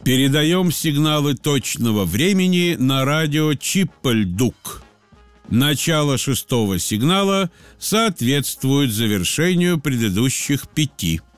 Передаем сигналы точного времени на радио Чиппельдук. Начало 6-го сигнала соответствует завершению предыдущих 5.